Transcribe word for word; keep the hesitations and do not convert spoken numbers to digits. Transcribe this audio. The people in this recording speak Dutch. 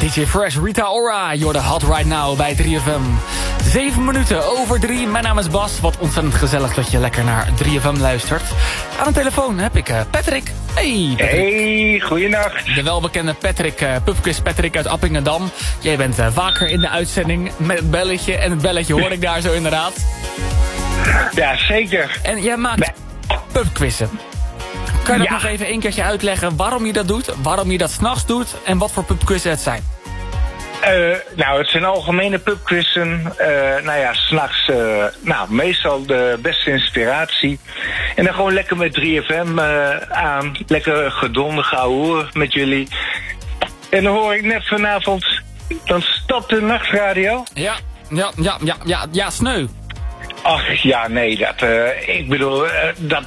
D J Fresh, Rita Ora, you're the hot right now bij drie F M. Zeven minuten over drie, mijn naam is Bas. Wat ontzettend gezellig dat je lekker naar drie F M luistert. Aan de telefoon heb ik uh, Patrick. Hey Patrick. Hey, goeienacht. De welbekende Patrick, uh, Pubquiz Patrick uit Appingedam. Jij bent uh, vaker in de uitzending met het belletje. En het belletje hoor ik daar zo inderdaad. Ja, zeker. En jij maakt pubquizzen. Kan je dat Ja. nog even een keertje uitleggen waarom je dat doet? Waarom je dat 's nachts doet? En wat voor pubquizzen het zijn? Uh, nou, het zijn algemene pubquizzen. Uh, nou ja, s'nachts, uh, nou, meestal de beste inspiratie. En dan gewoon lekker met drie F M uh, aan. Lekker gedonde gehoor met jullie. En dan hoor ik net vanavond, dan stopt de nachtradio. Ja, ja, ja, ja, ja, ja, sneu. Ach, ja, nee, dat, uh, ik bedoel, uh, dat